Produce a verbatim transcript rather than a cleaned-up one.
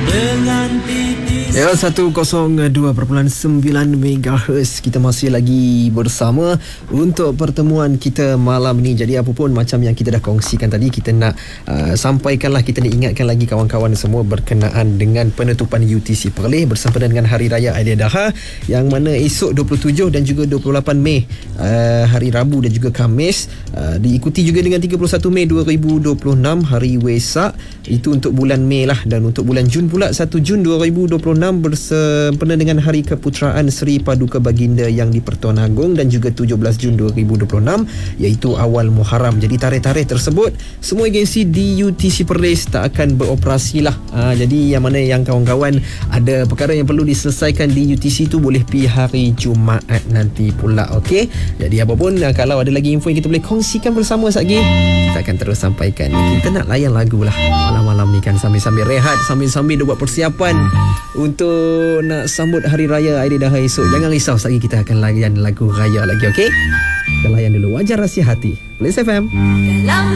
Ya, seratus dua perpuluhan sembilan megahertz. Kita masih lagi bersama untuk pertemuan kita malam ni. Jadi apa pun macam yang kita dah kongsikan tadi, kita nak uh, sampaikanlah, kita nak ingatkan lagi kawan-kawan semua berkenaan dengan penutupan U T C Perlis bersempena dengan Hari Raya Aidiladha, yang mana esok dua puluh tujuh dan juga dua puluh lapan Mei, uh, hari Rabu dan juga Khamis, uh, diikuti juga dengan tiga puluh satu Mei dua ribu dua puluh enam Hari Wesak. Itu untuk bulan Mei lah. Dan untuk bulan Jun pula, satu Jun dua ribu dua puluh enam bersempena dengan Hari Keputeraan Seri Paduka Baginda yang di Pertuan Agong, dan juga tujuh belas Jun dua ribu dua puluh enam iaitu awal Muharram. Jadi tarikh-tarikh tersebut semua agensi di U T C Perlis tak akan beroperasi lah. Ha, jadi yang mana yang kawan-kawan ada perkara yang perlu diselesaikan di U T C tu boleh pergi hari Jumaat nanti pula. Okey. Jadi apa pun, kalau ada lagi info yang kita boleh kongsikan bersama sekali, kita akan terus sampaikan. Kita nak layan lagu lah malam-malam ni kan, sambil-sambil rehat, sambil-sambil dia buat persiapan untuk nak sambut Hari Raya Aidiladha esok. Jangan risau, sekali kita akan layan lagu raya lagi. Okey, kita layan dulu Wajar Rahsia Hati, Perlis F M.